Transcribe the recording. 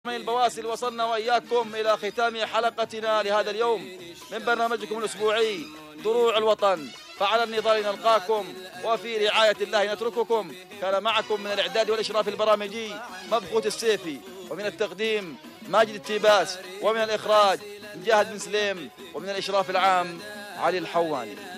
من البواسل وصلنا وإياكم إلى ختام حلقتنا لهذا اليوم من برنامجكم الأسبوعي دروع الوطن. فعلى النضال نلقاكم وفي رعاية الله نترككم. كان معكم من الإعداد والإشراف البرامجي مبخوت السيفي، ومن التقديم ماجد التيباس، ومن الإخراج مجاهد بن سليم، ومن الإشراف العام علي الحواني.